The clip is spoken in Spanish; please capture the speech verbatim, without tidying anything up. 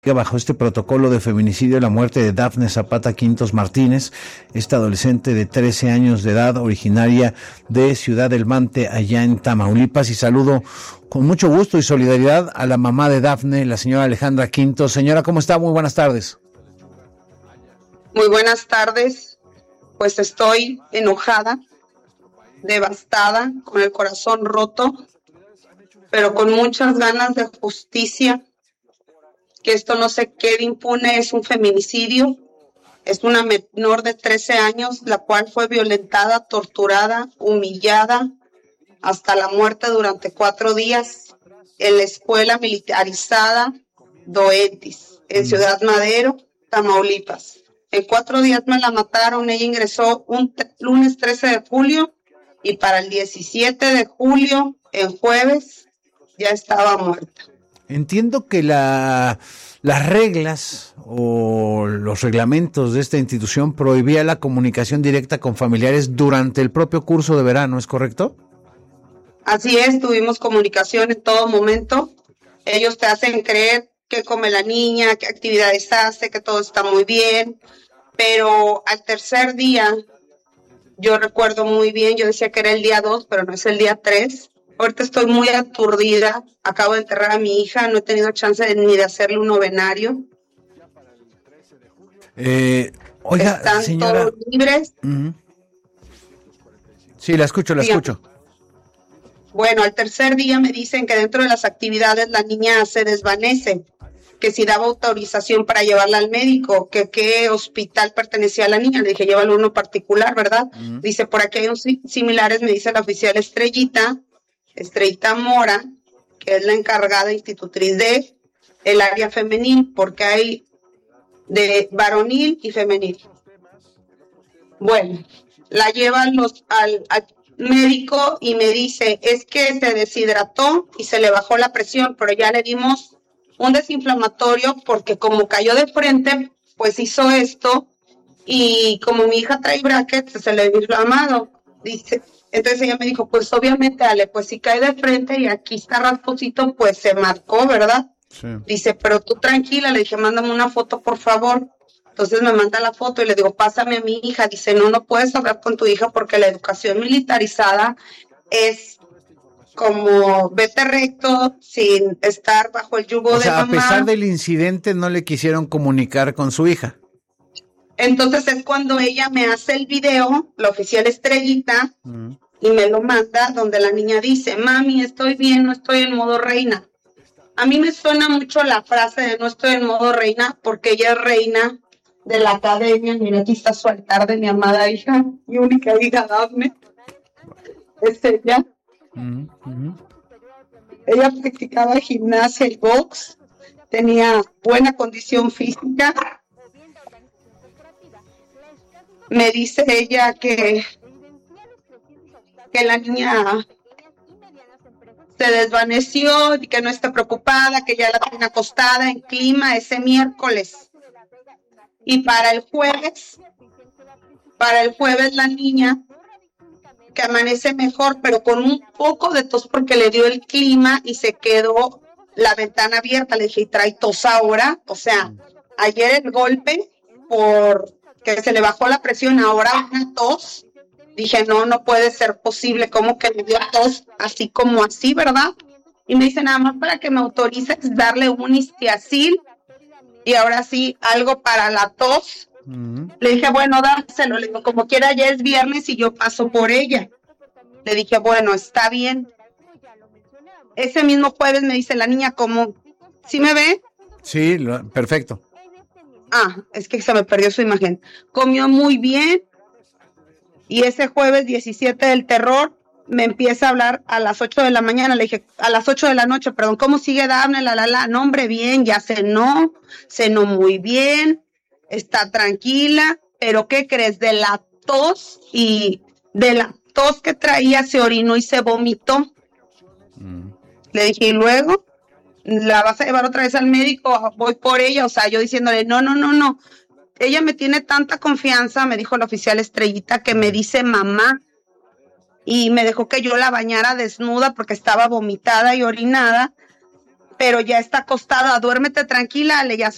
bajo este protocolo de feminicidio la muerte de Dafne Zapata Quintos Martínez, esta adolescente de trece años de edad, originaria de Ciudad del Mante, allá en Tamaulipas, y saludo con mucho gusto y solidaridad a la mamá de Dafne, la señora Alejandra Quintos. Señora, ¿cómo está? Muy buenas tardes. Muy buenas tardes. Pues estoy enojada, devastada, con el corazón roto, pero con muchas ganas de justicia. Que esto no se quede impune. Es un feminicidio, es una menor de trece años, la cual fue violentada, torturada, humillada hasta la muerte durante cuatro días en la escuela militarizada Doetis, en Ciudad Madero, Tamaulipas. En cuatro días me la mataron. Ella ingresó un t- lunes trece de julio y para el diecisiete de julio, en jueves, ya estaba muerta. Entiendo que la, las reglas o los reglamentos de esta institución prohibía la comunicación directa con familiares durante el propio curso de verano, ¿es correcto? Así es, tuvimos comunicación en todo momento. Ellos te hacen creer qué come la niña, qué actividades hace, que todo está muy bien, pero al tercer día, yo recuerdo muy bien, yo decía que era el día dos, pero no es el día tres. Ahorita estoy muy aturdida, acabo de enterrar a mi hija, no he tenido chance de, ni de hacerle un novenario. Eh, oiga, Están señora... todos libres. Uh-huh. Sí, la escucho, la Sí. escucho. Bueno, al tercer día me dicen que dentro de las actividades la niña se desvanece, que si daba autorización para llevarla al médico, que qué hospital pertenecía a la niña. Le dije, llévalo a uno particular, ¿verdad? Uh-huh. Dice, por aquí hay unos similares, me dice la oficial Estrellita, Estrellita Mora, que es la encargada institutriz de el área femenil, porque hay de varonil y femenil. Bueno, la llevan los, al, al médico y me dice, es que se deshidrató y se le bajó la presión, pero ya le dimos un desinflamatorio porque como cayó de frente, pues hizo esto y como mi hija trae brackets, se le había inflamado. Dice, entonces ella me dijo, pues obviamente, Ale, pues si cae de frente y aquí está rasposito, pues se marcó, ¿verdad? Sí. Dice, pero tú tranquila, le dije, mándame una foto, por favor. Entonces me manda la foto y le digo, pásame a mi hija. Dice, no, no puedes hablar con tu hija porque la educación militarizada es como vete recto sin estar bajo el yugo o de sea, mamá. A pesar del incidente no le quisieron comunicar con su hija. Entonces es cuando ella me hace el video, la oficial Estrellita, uh-huh. y me lo manda donde la niña dice, mami, estoy bien, no estoy en modo reina. A mí me suena mucho la frase de no estoy en modo reina porque ella es reina de la academia. Mira, aquí está su altar de mi amada hija, mi única hija Dafne. Es ella. Uh-huh. Uh-huh. Ella practicaba gimnasia y box, tenía buena condición física. Me dice ella que, que la niña se desvaneció y que no está preocupada, que ya la tiene acostada en clima ese miércoles. Y para el jueves, para el jueves la niña que amanece mejor, pero con un poco de tos porque le dio el clima y se quedó la ventana abierta. Le dije, ¿y trae tos ahora? O sea, ayer el golpe por que se le bajó la presión, ahora una tos. Dije, no, no puede ser posible, como que le dio tos así como así, ¿verdad? Y me dice, nada más para que me autorices darle un Istiazil y ahora sí, algo para la tos. Uh-huh. Le dije, bueno, dáselo. Le digo, como quiera, ya es viernes y yo paso por ella. Le dije, bueno, está bien. Ese mismo jueves me dice la niña, como, ¿sí me ve? Sí, lo, perfecto. Ah, es que se me perdió su imagen. Comió muy bien y ese jueves diecisiete del terror me empieza a hablar a las ocho de la mañana. Le dije, a las ocho de la noche, perdón, ¿cómo sigue Dafne? La, la, la, no, hombre, bien, ya cenó, cenó muy bien, está tranquila, pero ¿qué crees? De la tos y de la tos que traía se orinó y se vomitó. Mm. Le dije, ¿y luego? ¿La vas a llevar otra vez al médico? Voy por ella, o sea, yo diciéndole, no, no, no, no. Ella me tiene tanta confianza, me dijo la oficial Estrellita, que me dice mamá, y me dejó que yo la bañara desnuda porque estaba vomitada y orinada, pero ya está acostada, duérmete tranquila, le ya